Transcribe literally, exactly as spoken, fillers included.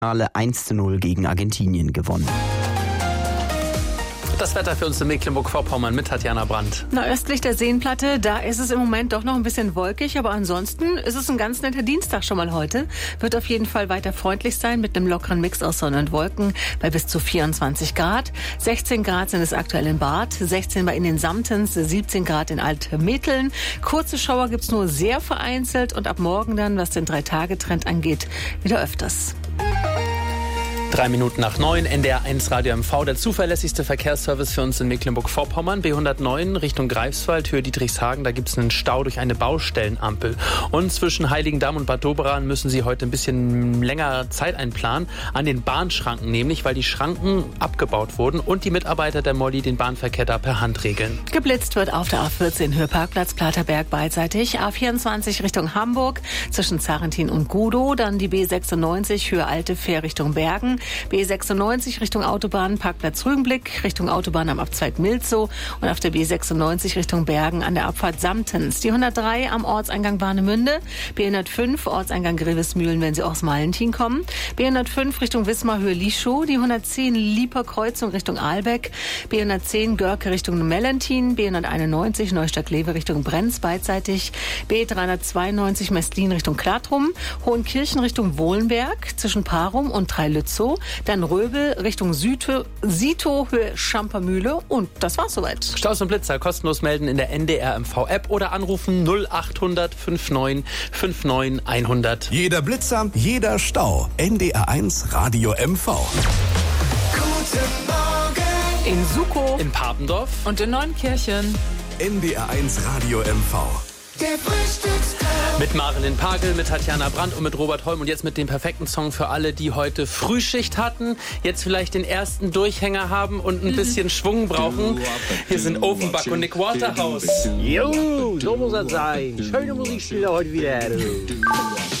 eins zu null gegen Argentinien gewonnen. Das Wetter für uns in Mecklenburg-Vorpommern mit Tatjana Brandt. Na, östlich der Seenplatte, da ist es im Moment doch noch ein bisschen wolkig, aber ansonsten ist es ein ganz netter Dienstag schon mal heute. Wird auf jeden Fall weiter freundlich sein mit einem lockeren Mix aus Sonne und Wolken bei bis zu vierundzwanzig Grad. sechzehn Grad sind es aktuell in Barth, sechzehn bei in den Samtens, siebzehn Grad in Altmetteln. Kurze Schauer gibt's nur sehr vereinzelt und ab morgen dann, was den Drei-Tage-Trend angeht, wieder öfters. Drei Minuten nach neun, N D R eins Radio M V, der zuverlässigste Verkehrsservice für uns in Mecklenburg-Vorpommern. B hundertneun Richtung Greifswald, Höhe Dietrichshagen, da gibt es einen Stau durch eine Baustellenampel. Und zwischen Heiligendamm und Bad Doberan müssen Sie heute ein bisschen länger Zeit einplanen. An den Bahnschranken nämlich, weil die Schranken abgebaut wurden und die Mitarbeiter der Molly den Bahnverkehr da per Hand regeln. Geblitzt wird auf der A vierzehn Höhe Parkplatz Platerberg beidseitig. A vierundzwanzig Richtung Hamburg zwischen Zarentin und Gudow. Dann die B sechsundneunzig Höhe Alte Fähr Richtung Bergen. B sechsundneunzig Richtung Autobahn, Parkplatz Rügenblick, Richtung Autobahn am Abzweig Milzow und auf der B sechsundneunzig Richtung Bergen an der Abfahrt Samtens. Die hundertdrei am Ortseingang Warnemünde, B hundertfünf Ortseingang Grevesmühlen, wenn Sie aus Malentin kommen, B hundertfünf Richtung Wismar Höhe Lischow, die hundertzehn Lieper Kreuzung Richtung Ahlbeck, B hundertzehn Görke Richtung Mellentin, B hunderteinundneunzig Neustadt-Lewe Richtung Brenz beidseitig, B dreihundertzweiundneunzig Mestlin Richtung Kladrum, Hohenkirchen Richtung Wohlenberg zwischen Parum und Treilützow, dann Röbel Richtung Südhö- Sito Höhe Schampermühle und das war's soweit. Staus und Blitzer kostenlos melden in der N D R M V-App oder anrufen null achthundert fünfundneunzig neunundfünfzig hundert. Jeder Blitzer, jeder Stau. N D R eins Radio M V. Guten Morgen In Sukow In Papendorf und in Neunkirchen. N D R eins Radio M V. der Frühstückstag. mit Marilyn Pagel, mit Tatjana Brandt und mit Robert Holm und jetzt mit dem perfekten Song für alle, die heute Frühschicht hatten, jetzt vielleicht den ersten Durchhänger haben und ein bisschen Schwung brauchen. Hier sind Offenbach und Nick Waterhouse. Jo, so muss das sein. Schöne Musikspieler heute wieder.